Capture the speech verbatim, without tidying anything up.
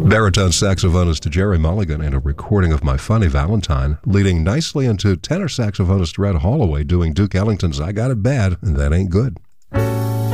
Baritone saxophonist Jerry Mulligan in a recording of My Funny Valentine, leading nicely into tenor saxophonist Red Holloway doing Duke Ellington's I Got It Bad, and That Ain't Good.